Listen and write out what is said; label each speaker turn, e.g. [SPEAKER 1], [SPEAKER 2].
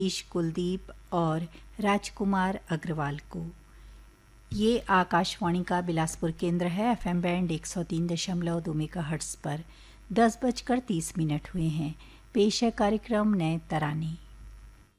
[SPEAKER 1] ईश कुलदीप और राजकुमार अग्रवाल को। ये आकाशवाणी का बिलासपुर केंद्र है। एफएम बैंड 103.2 मेगाहर्ट्ज़ पर 10:30 हुए हैं। पेश है कार्यक्रम नए तराने।